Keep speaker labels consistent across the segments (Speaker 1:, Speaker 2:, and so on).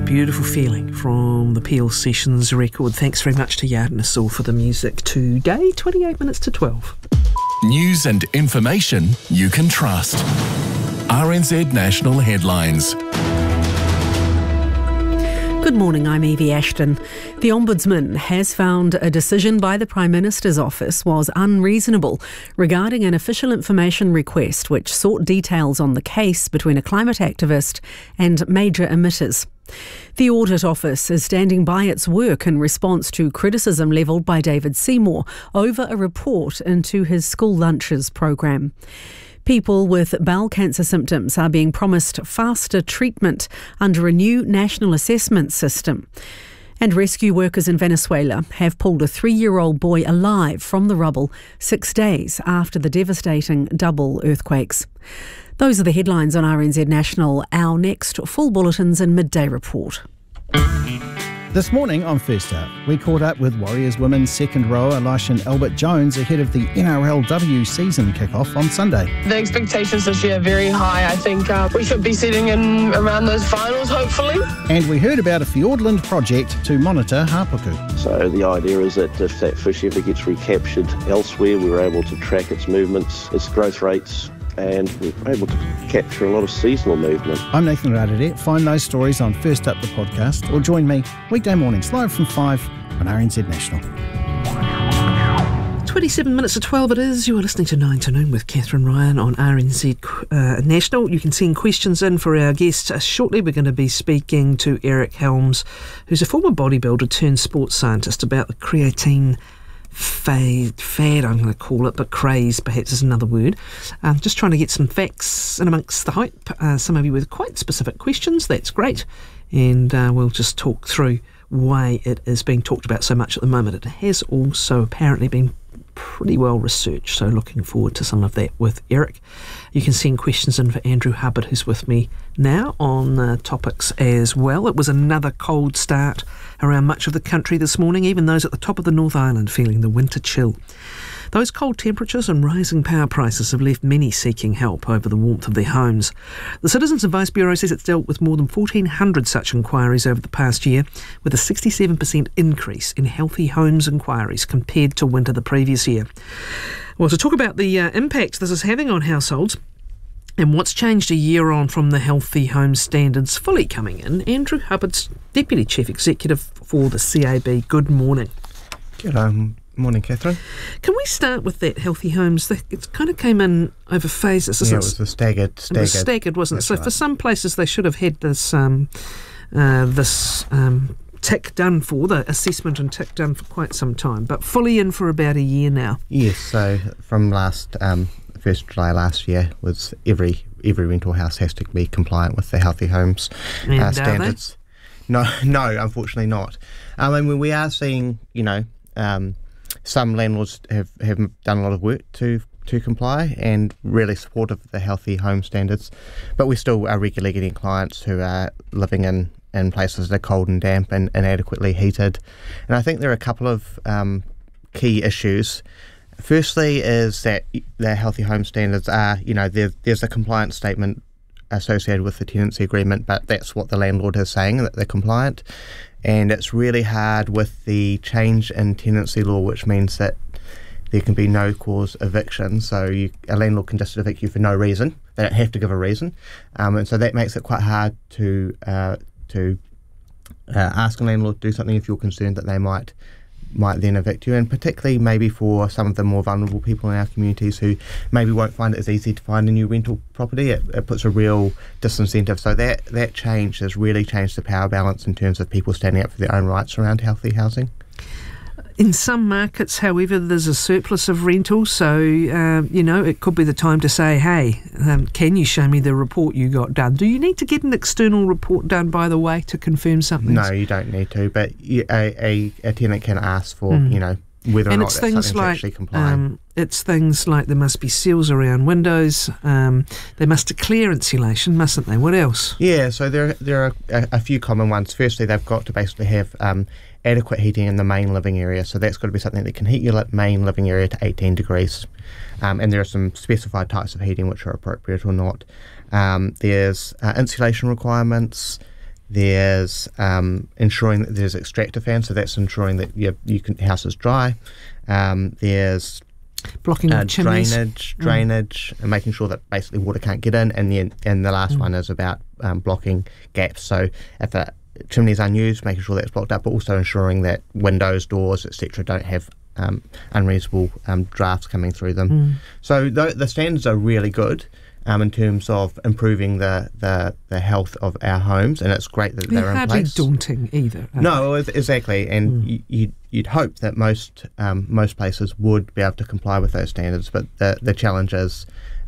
Speaker 1: Beautiful feeling from the Peel Sessions record. Thanks very much to Yardner Saul for the music today. 28 minutes to 12.
Speaker 2: News and information you can trust. RNZ National Headlines.
Speaker 3: Good morning, I'm Evie Ashton. The Ombudsman has found a decision by the Prime Minister's office was unreasonable regarding an official information request which sought details on the case between a climate activist and major emitters. The Audit Office is standing by its work in response to criticism levelled by David Seymour over a report into his school lunches program. People with bowel cancer symptoms are being promised faster treatment under a new national assessment system. And rescue workers in Venezuela have pulled a 3-year-old boy alive from the rubble 6 days after the devastating double earthquakes. Those are the headlines on RNZ National. Our next full bulletins and midday report.
Speaker 4: This morning on First Up, we caught up with Warriors women's second rower Elisha Albert-Jones ahead of the NRLW season kick-off on Sunday.
Speaker 5: The expectations this year are very high. I think we should be sitting in around those finals, hopefully.
Speaker 4: And we heard about a Fiordland project to monitor Hapuku.
Speaker 6: So the idea is that if that fish ever gets recaptured elsewhere, we're able to track its movements, its growth rates, and we're able to capture a lot of seasonal movement.
Speaker 4: I'm Nathan Radadette. Find those stories on First Up the podcast, or join me weekday mornings live from 5 on RNZ National.
Speaker 1: 27 minutes to 12 it is. You are listening to 9 to Noon with Catherine Ryan on RNZ National. You can send questions in for our guests. Shortly we're going to be speaking to Eric Helms, who's a former bodybuilder turned sports scientist, about the creatine fad, I'm going to call it, but craze perhaps is another word. Just trying to get some facts in amongst the hype. Some of you with quite specific questions, that's great. And we'll just talk through why it is being talked about so much at the moment. It has also apparently been pretty well researched, so looking forward to some of that with Eric. You can send questions in for Andrew Hubbard, who's with me now on topics as well. It was another cold start around much of the country this morning, even those at the top of the North Island feeling the winter chill. Those cold temperatures and rising power prices have left many seeking help over the warmth of their homes. The Citizens Advice Bureau says it's dealt with more than 1,400 such inquiries over the past year, with a 67% increase in healthy homes inquiries compared to winter the previous year. Well, to talk about the impact this is having on households and what's changed a year on from the Healthy Home Standards fully coming in, Andrew Hubbard's Deputy Chief Executive for the CAB. Good morning.
Speaker 7: Good morning, Catherine.
Speaker 1: Can we start with that Healthy Homes? It kind of came in over phases.
Speaker 7: Yeah, it was the staggered.
Speaker 1: It was staggered, wasn't it? So right. For some places they should have had this tick done for, the assessment and tick done for quite some time, but fully in for about a year now.
Speaker 7: Yes, so from 1st July last year, was every rental house has to be compliant with the Healthy Homes standards. No, unfortunately not. I mean, we are seeing, some landlords have done a lot of work to comply and really supportive of the Healthy Home Standards, but we still are regularly getting clients who are living in places that are cold and damp and inadequately heated. And I think there are a couple of key issues. Firstly is that the Healthy Home Standards are, there's a compliance statement associated with the tenancy agreement, but that's what the landlord is saying, that they're compliant. And it's really hard with the change in tenancy law, which means that there can be no cause eviction. So a landlord can just evict you for no reason. They don't have to give a reason. And so that makes it quite hard to ask a landlord to do something if you're concerned that they might then evict you, and particularly maybe for some of the more vulnerable people in our communities who maybe won't find it as easy to find a new rental property. It puts a real disincentive. So that change has really changed the power balance in terms of people standing up for their own rights around healthy housing.
Speaker 1: In some markets, however, there's a surplus of rentals, so, it could be the time to say, hey, can you show me the report you got done? Do you need to get an external report done, by the way, to confirm something?
Speaker 7: No, you don't need to, but a tenant can ask for, whether or not that's something to actually comply.
Speaker 1: It's things like there must be seals around windows, they must declare insulation, mustn't they? What else?
Speaker 7: Yeah, so there are a few common ones. Firstly, they've got to basically have adequate heating in the main living area, so that's got to be something that can heat your main living area to 18 degrees. And there are some specified types of heating which are appropriate or not. There's insulation requirements. There's ensuring that there's extractor fans, so that's ensuring that your house is dry. There's
Speaker 1: blocking chimneys.
Speaker 7: drainage, and making sure that basically water can't get in. And the last one is about blocking gaps. So if the chimney's unused, making sure that's blocked up, but also ensuring that windows, doors, etc. don't have unreasonable drafts coming through them. So the standards are really good in terms of improving the health of our homes, and it's great that they're in place.
Speaker 1: Hardly daunting either.
Speaker 7: No, exactly, and you'd hope that most places would be able to comply with those standards, but the challenge is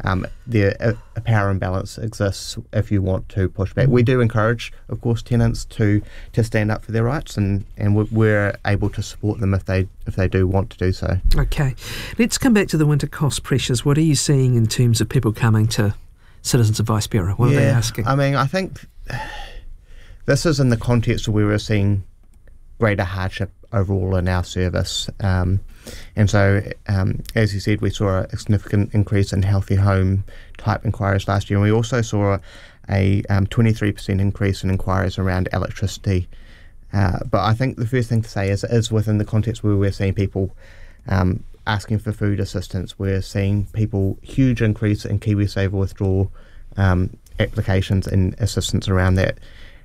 Speaker 7: a power imbalance exists if you want to push back. We do encourage, of course, tenants to stand up for their rights, and we're able to support them if they do want to do so.
Speaker 1: Okay, let's come back to the winter cost pressures. What are you seeing in terms of people coming to Citizens Advice Bureau? What are they asking?
Speaker 7: I mean, I think this is in the context where we're seeing greater hardship overall in our service. And so, as you said, we saw a significant increase in healthy home type inquiries last year, and we also saw a 23% increase in inquiries around electricity. But I think the first thing to say is within the context where we're seeing people asking for food assistance, we're seeing huge increase in KiwiSaver withdrawal applications and assistance around that.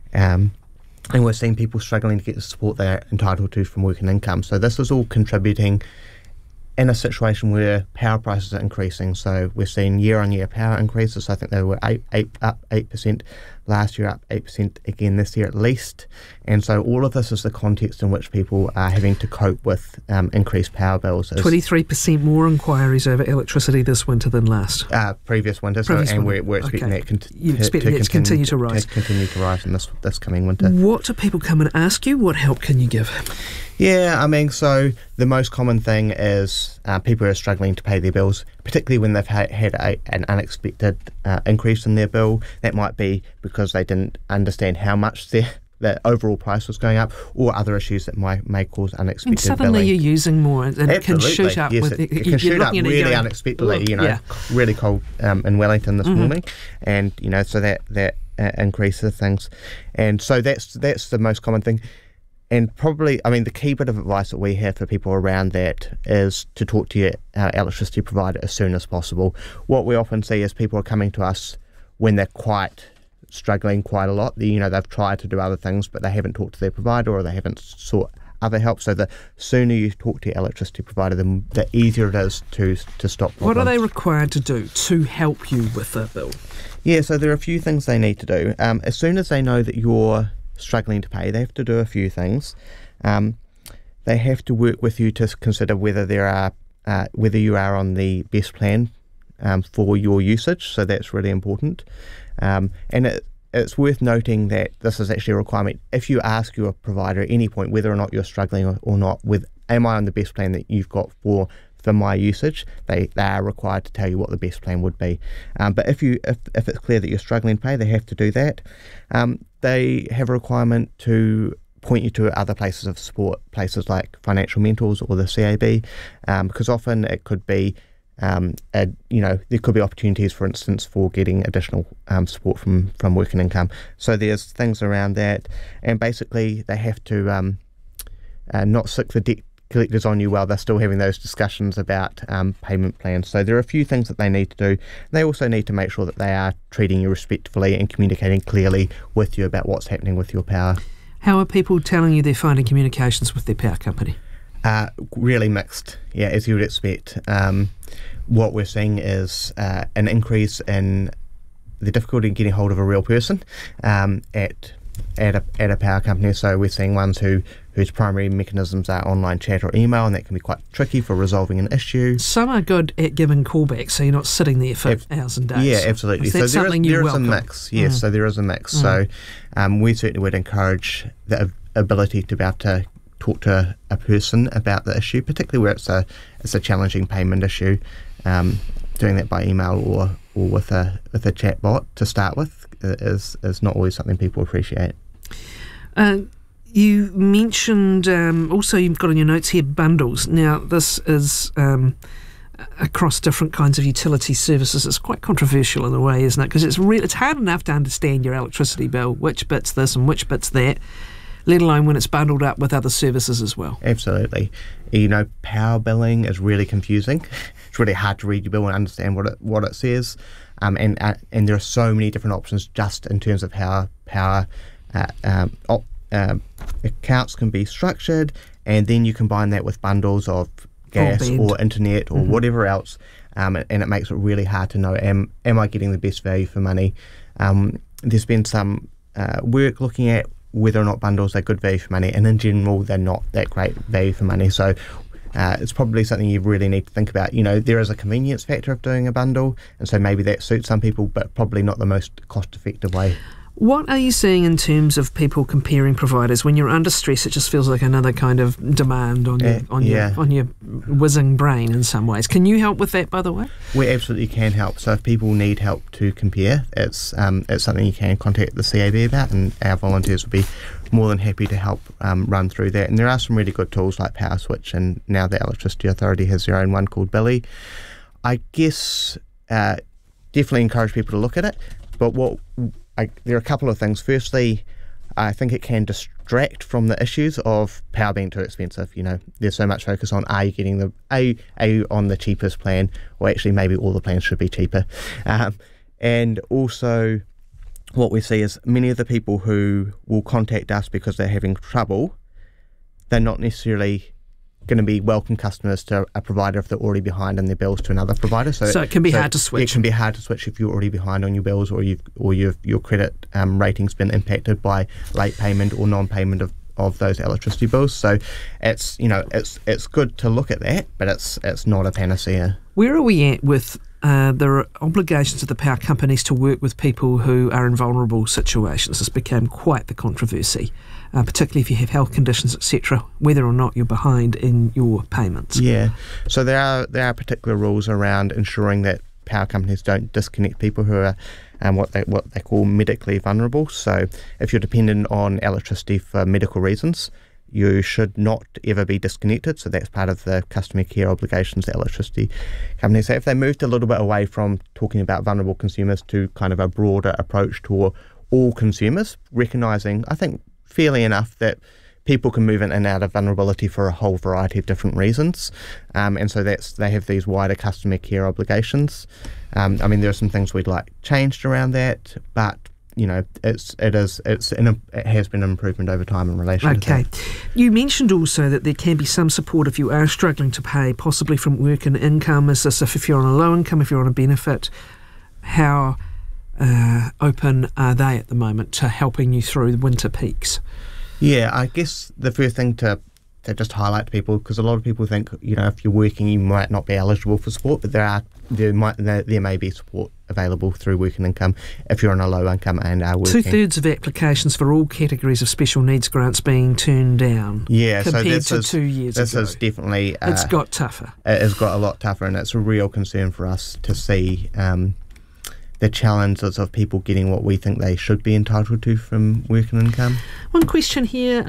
Speaker 7: And we're seeing people struggling to get the support they're entitled to from work and income. So this is all contributing in a situation where power prices are increasing. So we're seeing year-on-year power increases. I think they were up 8% last year, up 8% again this year at least. And so all of this is the context in which people are having to cope with increased power bills.
Speaker 1: 23% more inquiries over electricity this winter than last.
Speaker 7: Previous winter, and we're expecting that
Speaker 1: to continue to rise.
Speaker 7: Continue to rise in this coming winter.
Speaker 1: What do people come and ask you? What help can you give?
Speaker 7: Yeah, I mean, so the most common thing is people are struggling to pay their bills, particularly when they've had an unexpected increase in their bill. That might be because they didn't understand how much the overall price was going up, or other issues that may cause unexpected
Speaker 1: and suddenly
Speaker 7: billing.
Speaker 1: You're using more, and it can shoot up.
Speaker 7: Yes, it can shoot up really unexpectedly. Really cold in Wellington this morning, and so that increases things, and so that's the most common thing. And probably, I mean, the key bit of advice that we have for people around that is to talk to your electricity provider as soon as possible. What we often see is people are coming to us when they're struggling quite a lot. They've tried to do other things, but they haven't talked to their provider, or they haven't sought other help. So the sooner you talk to your electricity provider, the easier it is to stop problems.
Speaker 1: What are they required to do to help you with that bill?
Speaker 7: Yeah, so there are a few things they need to do. As soon as they know that you're struggling to pay, they have to do a few things. They have to work with you to consider whether you are on the best plan for your usage. So that's really important. And it's worth noting that this is actually a requirement. If you ask your provider at any point whether or not you're struggling or not with, am I on the best plan that you've got for my usage, they are required to tell you what the best plan would be. But if it's clear that you're struggling to pay, they have to do that. They have a requirement to point you to other places of support, places like financial mentors or the CAB, because often it could be, there could be opportunities, for instance, for getting additional support from work and income. So there's things around that, and basically they have to not sick the debt collectors on you while they're still having those discussions about payment plans. So there are a few things that they need to do. They also need to make sure that they are treating you respectfully and communicating clearly with you about what's happening with your power.
Speaker 1: How are people telling you they're finding communications with their power company?
Speaker 7: Really mixed, as you would expect. What we're seeing is an increase in the difficulty in getting hold of a real person at a power company. So we're seeing ones whose primary mechanisms are online chat or email, and that can be quite tricky for resolving an issue.
Speaker 1: Some are good at giving callbacks, so you're not sitting there for hours and days.
Speaker 7: Yeah, absolutely. So there is a mix. Yes, so there is a mix. So we certainly would encourage the ability to be able to talk to a person about the issue, particularly where it's a challenging payment issue. Doing that by email or with a chat bot to start with is not always something people appreciate.
Speaker 1: You mentioned also, you've got in your notes here, bundles. Now this is across different kinds of utility services. It's quite controversial in a way, isn't it? Because it's hard enough to understand your electricity bill, which bit's this and which bit's that, let alone when it's bundled up with other services as well.
Speaker 7: Absolutely. Power billing is really confusing. It's really hard to read your bill and understand what it says. And there are so many different options just in terms of how power accounts can be structured, and then you combine that with bundles of gas or internet or whatever else, and it makes it really hard to know, am I getting the best value for money? There's been some work looking at whether or not bundles are good value for money, and in general they're not that great value for money. So it's probably something you really need to think about. There is a convenience factor of doing a bundle, and so maybe that suits some people, but probably not the most cost-effective way.
Speaker 1: What are you seeing in terms of people comparing providers? When you're under stress, it just feels like another kind of demand on your whizzing brain in some ways. Can you help with that, by the way?
Speaker 7: We absolutely can help. So if people need help to compare, it's something you can contact the CAB about, and our volunteers will be more than happy to help run through that. And there are some really good tools like PowerSwitch, and now the Electricity Authority has their own one called Billy. I guess definitely encourage people to look at it, but there are a couple of things. Firstly, I think it can distract from the issues of power being too expensive. There's so much focus on are you on the cheapest plan, or actually maybe all the plans should be cheaper. And also what we see is many of the people who will contact us because they're having trouble, they're not necessarily going to be welcome customers to a provider if they're already behind in their bills to another provider. So
Speaker 1: it can be hard to switch.
Speaker 7: It can be hard to switch if you're already behind on your bills, or your credit rating's been impacted by late payment or non-payment of those electricity bills. So it's good to look at that, but it's not a panacea.
Speaker 1: Where are we at with there are obligations of the power companies to work with people who are in vulnerable situations? This became quite the controversy, particularly if you have health conditions, etc., whether or not you're behind in your payments.
Speaker 7: Yeah, so there are particular rules around ensuring that power companies don't disconnect people who are what they call medically vulnerable. So if you're dependent on electricity for medical reasons, you should not ever be disconnected. So that's part of the customer care obligations that electricity companies have. They moved a little bit away from talking about vulnerable consumers to kind of a broader approach to all consumers, recognising, I think, fairly enough that people can move in and out of vulnerability for a whole variety of different reasons. And so they have these wider customer care obligations. There are some things we'd like changed around that, but it has been an improvement over time in relation to that.
Speaker 1: Okay. You mentioned also that there can be some support if you are struggling to pay, possibly from work and income. Is this if you're on a low income, if you're on a benefit? How open are they at the moment to helping you through the winter peaks?
Speaker 7: Yeah, I guess the first thing to just highlight to people, because a lot of people think, if you're working, you might not be eligible for support, but there may be support available through work and income if you're on a low income and are working.
Speaker 1: 2/3 of applications for all categories of special needs grants being turned down.
Speaker 7: Yeah,
Speaker 1: compared
Speaker 7: so
Speaker 1: to 2 years ago.
Speaker 7: This is definitely
Speaker 1: it's got tougher.
Speaker 7: It has got a lot tougher, and it's a real concern for us to see the challenges of people getting what we think they should be entitled to from work and income.
Speaker 1: One question here.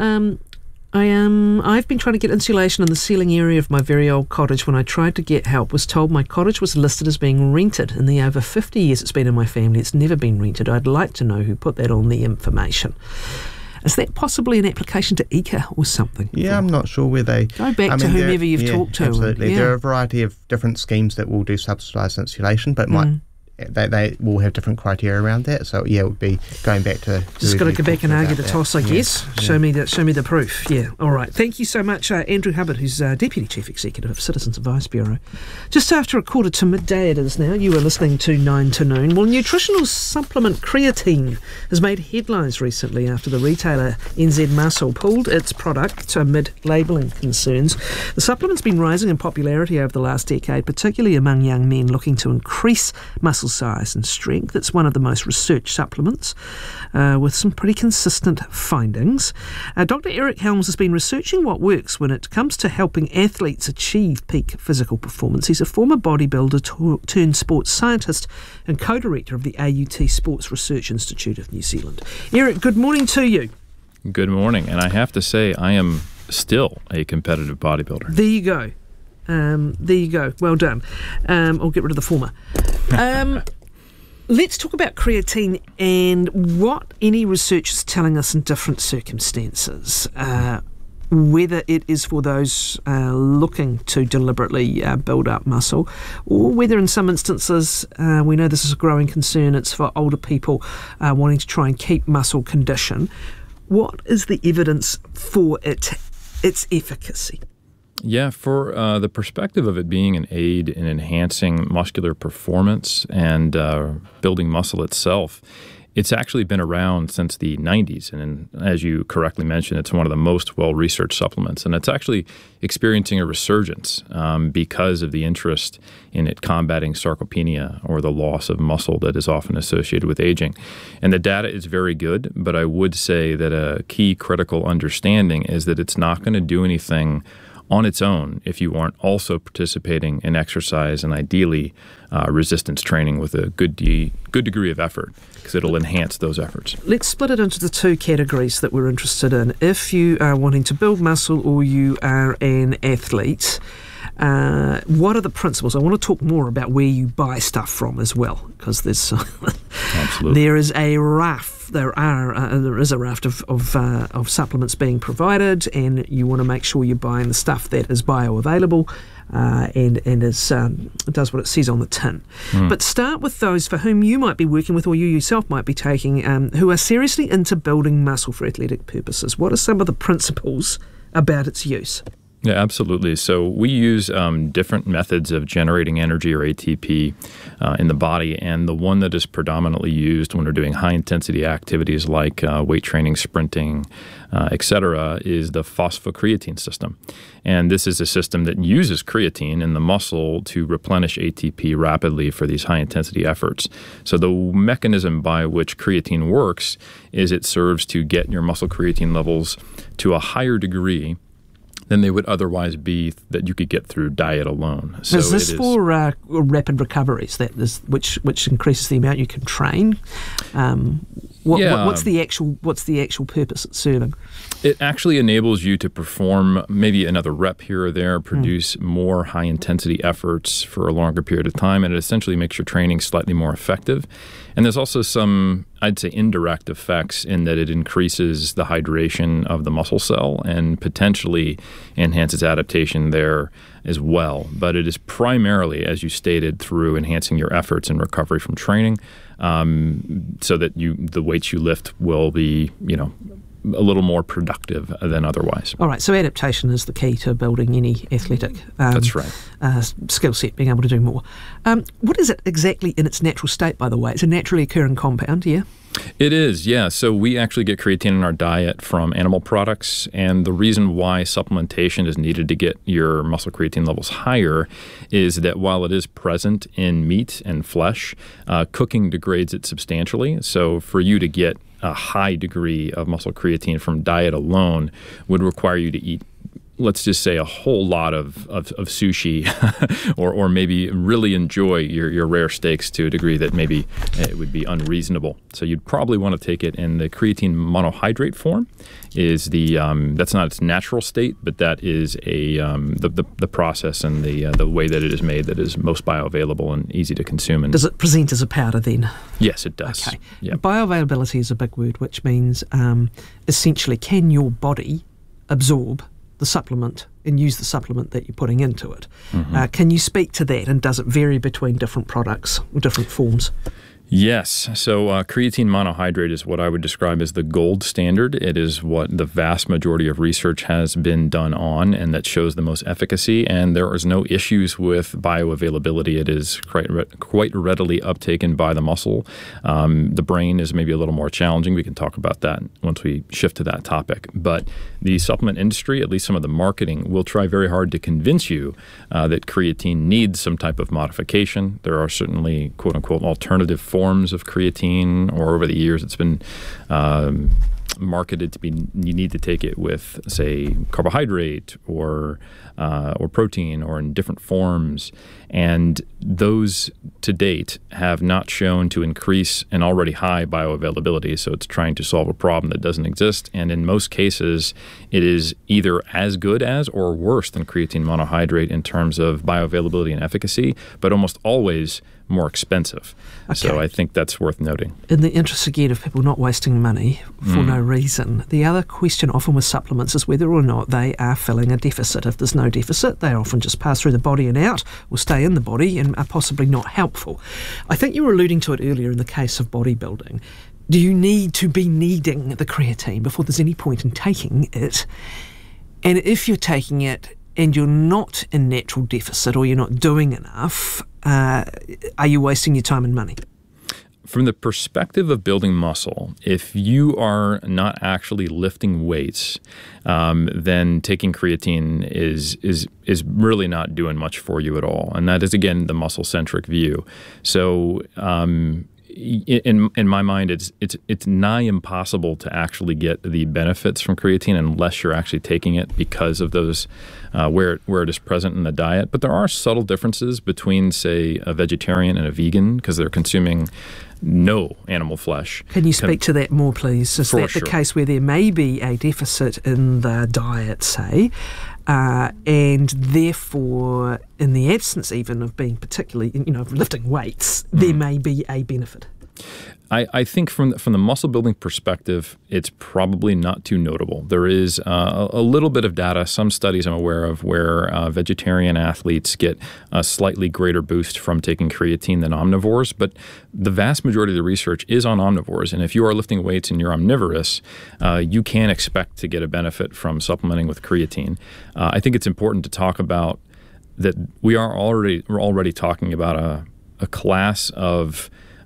Speaker 1: I've been trying to get insulation in the ceiling area of my very old cottage. When I tried to get help, was told my cottage was listed as being rented. In the over 50 years it's been in my family, it's never been rented. I'd like to know who put that on the information. Is that possibly an application to ECA or something?
Speaker 7: Yeah, I'm not sure where they...
Speaker 1: Go back to whomever you've talked to.
Speaker 7: Absolutely. There are a variety of different schemes that will do subsidised insulation, but they will have different criteria around that. So it would be going back to...
Speaker 1: Just got to go back and argue the toss, I guess. Yeah. Show me the proof. Yeah, all right. Thank you so much, Andrew Hubbard, who's Deputy Chief Executive of Citizens Advice Bureau. Just after midday it is now. You are listening to 9 to Noon. Well, nutritional supplement creatine has made headlines recently after the retailer NZ Muscle pulled its product amid labelling concerns. The supplement's been rising in popularity over the last decade, particularly among young men looking to increase muscle size and strength. It's one of the most researched supplements with some pretty consistent findings. Dr. Eric Helms has been researching what works when it comes to helping athletes achieve peak physical performance. He's a former bodybuilder turned sports scientist and co-director of the AUT Sports Research Institute of New Zealand. Eric, good morning to you.
Speaker 8: Good morning, and I have to say I am still a competitive bodybuilder.
Speaker 1: There you go. There you go. Well done. Or get rid of the former. Let's talk about creatine and what any research is telling us in different circumstances. Whether it is for those looking to deliberately build up muscle, or whether in some instances, we know this is a growing concern, it's for older people wanting to try and keep muscle condition. What is the evidence for its efficacy?
Speaker 8: Yeah, for the perspective of it being an aid in enhancing muscular performance and building muscle itself, it's actually been around since the 90s. And as you correctly mentioned, it's one of the most well-researched supplements. And it's actually experiencing a resurgence because of the interest in it combating sarcopenia, or the loss of muscle that is often associated with aging. And the data is very good, but I would say that a key critical understanding is that it's not going to do anything on its own if you aren't also participating in exercise and ideally resistance training with a good degree of effort, because it'll enhance those efforts.
Speaker 1: Let's split it into the two categories that we're interested in. If you are wanting to build muscle or you are an athlete, what are the principles? I want to talk more about where you buy stuff from as well, because there's
Speaker 8: Absolutely.
Speaker 1: There is a raft. There is a raft of supplements being provided, and you want to make sure you're buying the stuff that is bioavailable and does what it says on the tin. But start with those for whom you might be working with, or you yourself might be taking, who are seriously into building muscle for athletic purposes. What are some of the principles about its use?
Speaker 8: Yeah, absolutely. So we use different methods of generating energy, or ATP, in the body. And the one that is predominantly used when we're doing high-intensity activities like weight training, sprinting, etc., is the phosphocreatine system. And this is a system that uses creatine in the muscle to replenish ATP rapidly for these high-intensity efforts. So the mechanism by which creatine works is it serves to get your muscle creatine levels to a higher degree than they would otherwise be that you could get through diet alone. So
Speaker 1: is this for rapid recoveries, which increases the amount you can train? What's the actual purpose it's serving?
Speaker 8: It actually enables you to perform maybe another rep here or there, produce more high-intensity efforts for a longer period of time, and it essentially makes your training slightly more effective. And there's also some, I'd say, indirect effects in that it increases the hydration of the muscle cell and potentially enhances adaptation there as well. But it is primarily, as you stated, through enhancing your efforts and recovery from training, so that the weights you lift will be, a little more productive than otherwise.
Speaker 1: All right, so adaptation is the key to building any athletic
Speaker 8: That's right.
Speaker 1: Skill set, being able to do more. What is it exactly in its natural state, by the way? It's a naturally occurring compound, yeah?
Speaker 8: It is, yeah. So we actually get creatine in our diet from animal products, and the reason why supplementation is needed to get your muscle creatine levels higher is that while it is present in meat and flesh, cooking degrades it substantially. So for you to get a high degree of muscle creatine from diet alone would require you to eat, let's just say, a whole lot of sushi or maybe really enjoy your rare steaks to a degree that maybe it would be unreasonable. So you'd probably want to take it in the creatine monohydrate form. Is that's not its natural state, but that is the process and the way that it is made that is most bioavailable and easy to consume. And
Speaker 1: does it present as a powder then?
Speaker 8: Yes, it does.
Speaker 1: Okay.
Speaker 8: Yep.
Speaker 1: Bioavailability is a big word, which means essentially, can your body absorb the supplement and use the supplement that you're putting into it? Can you speak to that, and does it vary between different products or different forms?
Speaker 8: Yes. So creatine monohydrate is what I would describe as the gold standard. It is what the vast majority of research has been done on, and that shows the most efficacy. And there is no issues with bioavailability. It is quite readily uptaken by the muscle. The brain is maybe a little more challenging. We can talk about that once we shift to that topic. But the supplement industry, at least some of the marketing, will try very hard to convince you that creatine needs some type of modification. There are certainly, quote-unquote, alternative forms of creatine, or over the years it's been marketed to be you need to take it with, say, carbohydrate or protein or in different forms. And those to date have not shown to increase an already high bioavailability. So it's trying to solve a problem that doesn't exist. And in most cases, it is either as good as or worse than creatine monohydrate in terms of bioavailability and efficacy, but almost always more expensive. Okay. So I think that's worth noting.
Speaker 1: In the interest again of people not wasting money for no reason, the other question often with supplements is whether or not they are filling a deficit. If there's no deficit, they often just pass through the body and out, or stay in the body and are possibly not helpful. I think you were alluding to it earlier in the case of bodybuilding. Do you need to be needing the creatine before there's any point in taking it? And if you're taking it and you're not in natural deficit or you're not doing enough, are you wasting your time and money?
Speaker 8: From the perspective of building muscle, if you are not actually lifting weights, then taking creatine is really not doing much for you at all. And that is, again, the muscle-centric view. So in my mind, it's nigh impossible to actually get the benefits from creatine unless you're actually taking it because of those where it is present in the diet. But there are subtle differences between, say, a vegetarian and a vegan because they're consuming no animal flesh.
Speaker 1: Can you speak to that more, please? Is that the case where there may be a deficit in the diet, say, and therefore, in the absence even of being particularly, lifting weights, there may be a benefit?
Speaker 8: I think from the muscle building perspective, it's probably not too notable. There is a little bit of data, some studies I'm aware of, where vegetarian athletes get a slightly greater boost from taking creatine than omnivores, but the vast majority of the research is on omnivores. And if you are lifting weights and you're omnivorous, you can expect to get a benefit from supplementing with creatine. I think it's important to talk about that we're already talking about a class of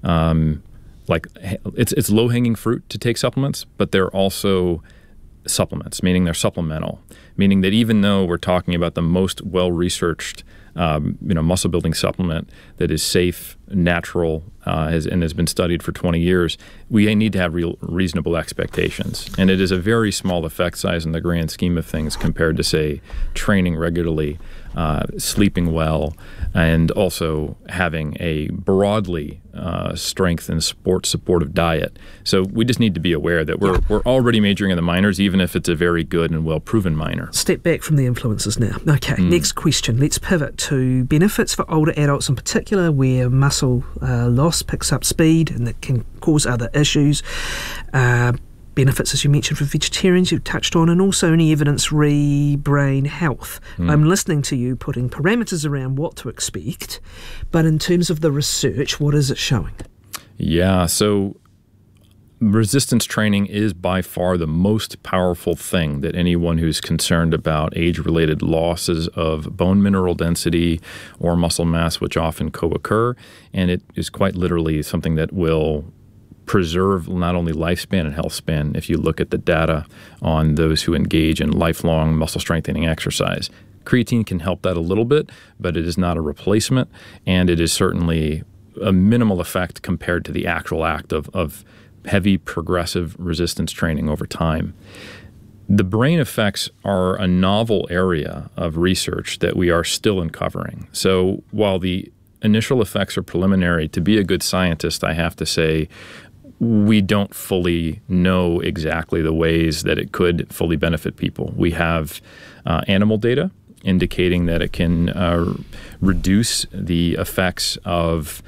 Speaker 8: it's low-hanging fruit to take supplements, but they're also supplements, meaning they're supplemental, meaning that even though we're talking about the most well-researched muscle-building supplement that is safe, natural, and has been studied for 20 years, we need to have reasonable expectations. And it is a very small effect size in the grand scheme of things compared to, say, training regularly, sleeping well, and also having a broadly strength and sport-supportive diet. So we just need to be aware that we're already majoring in the minors, even if it's a very good and well-proven minor.
Speaker 1: Step back from the influences now. Okay, next question. Let's pivot to benefits for older adults in particular, where muscle loss picks up speed and that can cause other issues. Benefits, as you mentioned, for vegetarians you've touched on, and also any evidence re brain health. I'm listening to you putting parameters around what to expect, but in terms of the research, what is it showing?
Speaker 8: Yeah, so resistance training is by far the most powerful thing that anyone who's concerned about age-related losses of bone mineral density or muscle mass, which often co-occur, and it is quite literally something that will preserve not only lifespan and health span if you look at the data on those who engage in lifelong muscle strengthening exercise. Creatine can help that a little bit, but it is not a replacement, and it is certainly a minimal effect compared to the actual act of heavy progressive resistance training over time. The brain effects are a novel area of research that we are still uncovering. So while the initial effects are preliminary, to be a good scientist, I have to say, we don't fully know exactly the ways that it could fully benefit people. We have animal data indicating that it can reduce the effects of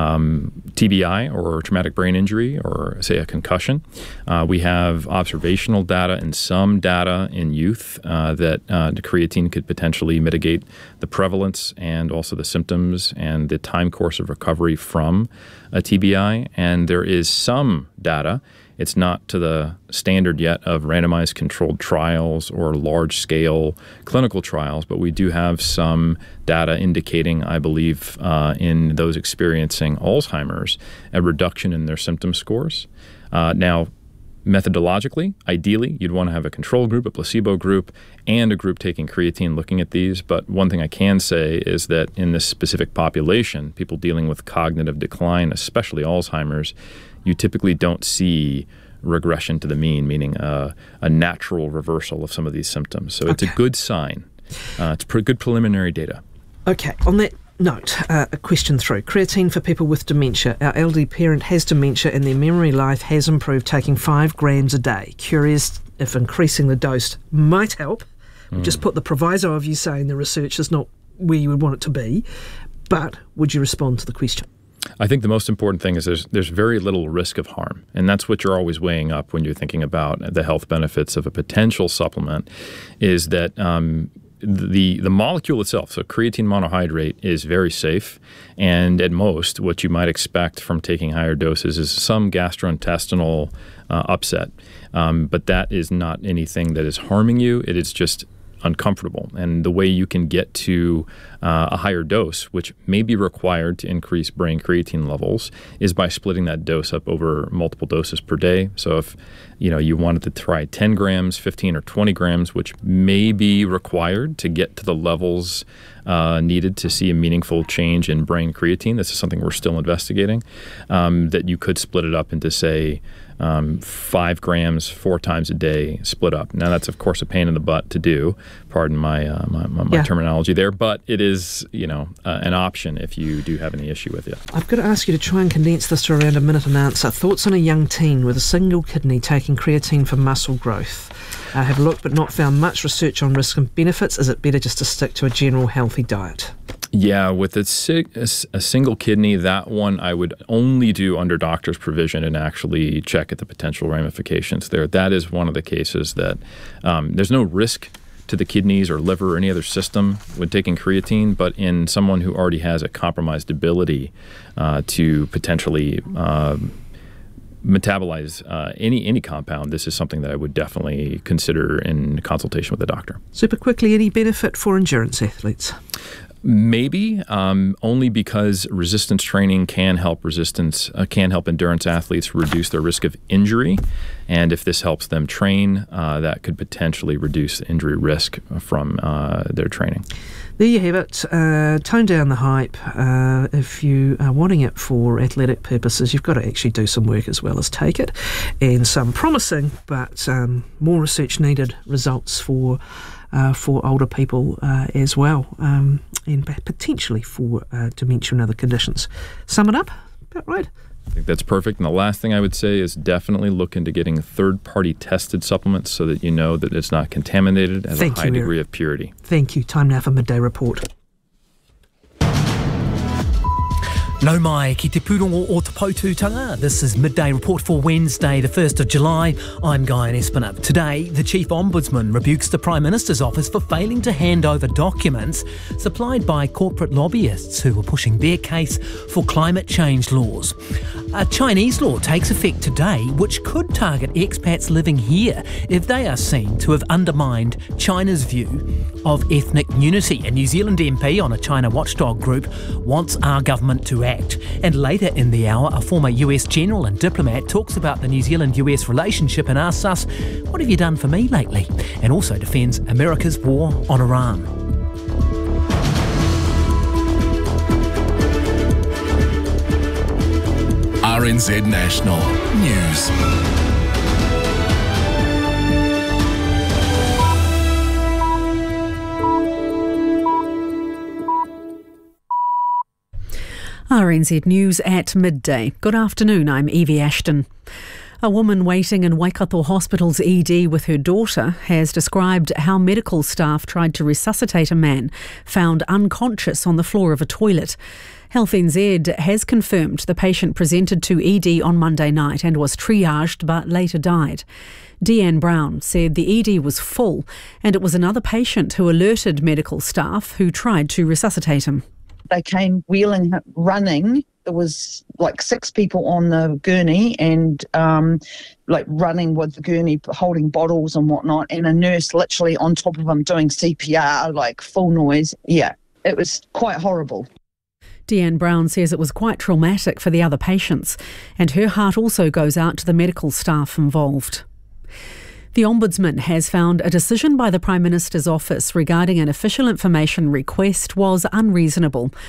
Speaker 8: TBI or traumatic brain injury or, say, a concussion. We have observational data and some data in youth that the creatine could potentially mitigate the prevalence and also the symptoms and the time course of recovery from a TBI. And there is some data. It's not to the standard yet of randomized controlled trials or large-scale clinical trials, but we do have some data indicating, I believe, in those experiencing Alzheimer's, a reduction in their symptom scores. Now, methodologically, ideally, you'd want to have a control group, a placebo group, and a group taking creatine looking at these. But one thing I can say is that in this specific population, people dealing with cognitive decline, especially Alzheimer's, you typically don't see regression to the mean, meaning a natural reversal of some of these symptoms. So it's a good sign. It's pretty good preliminary data.
Speaker 1: Okay, on that note, a question through. Creatine for people with dementia. Our elderly parent has dementia and their memory life has improved taking 5 grams a day. Curious if increasing the dose might help. We just put the proviso of you saying the research is not where you would want it to be, but would you respond to the question?
Speaker 8: I think the most important thing is there's very little risk of harm, and that's what you're always weighing up when you're thinking about the health benefits of a potential supplement, is that the molecule itself, so creatine monohydrate, is very safe, and at most what you might expect from taking higher doses is some gastrointestinal upset, but that is not anything that is harming you. It is just uncomfortable. And the way you can get to a higher dose, which may be required to increase brain creatine levels, is by splitting that dose up over multiple doses per day. So if you wanted to try 10 grams, 15 or 20 grams, which may be required to get to the levels needed to see a meaningful change in brain creatine, this is something we're still investigating, that you could split it up into, say, 5 grams 4 times a day split up. Now that's of course a pain in the butt to do. Pardon my terminology there, but it is an option if you do have any issue with it.
Speaker 1: I've got to ask you to try and condense this to around a minute and answer. Thoughts on a young teen with a single kidney taking creatine for muscle growth? Have looked but not found much research on risk and benefits. Is it better just to stick to a general healthy diet?
Speaker 8: Yeah, with a single kidney, that one I would only do under doctor's provision and actually check at the potential ramifications there. That is one of the cases that there's no risk to the kidneys or liver or any other system when taking creatine, but in someone who already has a compromised ability to potentially metabolize any compound, this is something that I would definitely consider in consultation with a doctor.
Speaker 1: Super quickly, any benefit for endurance athletes?
Speaker 8: Maybe, only because resistance training can help endurance athletes reduce their risk of injury, and if this helps them train, that could potentially reduce the injury risk from their training.
Speaker 1: There you have it. Tone down the hype. If you are wanting it for athletic purposes, you've got to actually do some work as well as take it, and some promising but more research needed results for older people as well, and potentially for dementia and other conditions. Sum it up? About right.
Speaker 8: I think that's perfect. And the last thing I would say is definitely look into getting third-party tested supplements so that you know that it's not contaminated and a high degree of purity.
Speaker 1: Thank you. Time now for Midday Report.
Speaker 9: Nau mai ki te pūrongo o te Poutūtanga. This is Midday Report for Wednesday, the 1st of July. I'm Guy Espinel. Today, the Chief Ombudsman rebukes the Prime Minister's office for failing to hand over documents supplied by corporate lobbyists who were pushing their case for climate change laws. A Chinese law takes effect today which could target expats living here if they are seen to have undermined China's view of ethnic unity. A New Zealand MP on a China watchdog group wants our government to act. And later in the hour, a former US general and diplomat talks about the New Zealand-US relationship and asks us, what have you done for me lately? And also defends America's war on Iran.
Speaker 2: RNZ National News.
Speaker 3: RNZ News at midday. Good afternoon, I'm Evie Ashton. A woman waiting in Waikato Hospital's ED with her daughter has described how medical staff tried to resuscitate a man found unconscious on the floor of a toilet. Health NZ has confirmed the patient presented to ED on Monday night and was triaged but later died. Deanne Brown said the ED was full and it was another patient who alerted medical staff who tried to resuscitate him.
Speaker 10: They came wheeling, running. There was like 6 people on the gurney and running with the gurney, holding bottles and whatnot, and a nurse literally on top of them doing CPR, like full noise. Yeah, it was quite horrible.
Speaker 3: Deanne Brown says it was quite traumatic for the other patients, and her heart also goes out to the medical staff involved. The Ombudsman has found a decision by the Prime Minister's office regarding an official information request was unreasonable.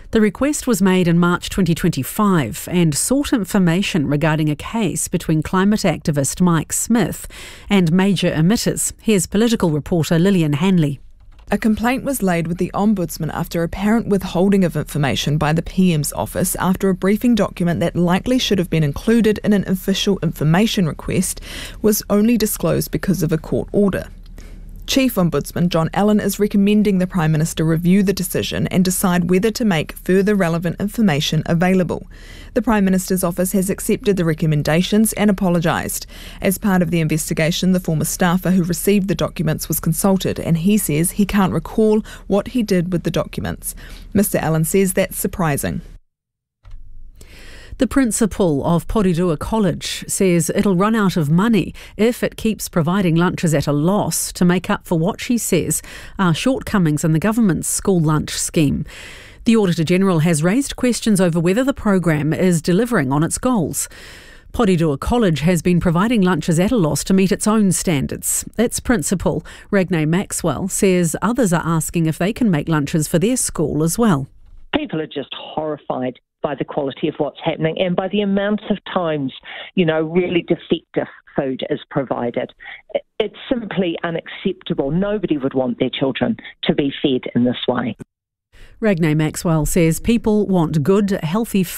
Speaker 3: The request was made in March 2025 and sought information regarding a case between climate activist Mike Smith and major emitters. Here's political reporter Lillian Hanley.
Speaker 11: A complaint was laid with the Ombudsman after apparent withholding of information by the PM's office after a briefing document that likely should have been included in an official information request was only disclosed because of a court order. Chief Ombudsman John Allen is recommending the Prime Minister review the decision and decide whether to make further relevant information available. The Prime Minister's office has accepted the recommendations and apologised. As part of the investigation, the former staffer who received the documents was consulted, and he says he can't recall what he did with the documents. Mr Allen says that's surprising.
Speaker 3: The principal of Porirua College says it'll run out of money if it keeps providing lunches at a loss to make up for what she says are shortcomings in the government's school lunch scheme. The Auditor-General has raised questions over whether the program is delivering on its goals. Porirua College has been providing lunches at a loss to meet its own standards. Its principal, Ragnay Maxwell, says others are asking if they can make lunches for their school as well.
Speaker 12: People are just horrified by the quality of what's happening and by the amount of times, really defective food is provided. It's simply unacceptable. Nobody would want their children to be fed in this way.
Speaker 3: Ragnay Maxwell says people want good, healthy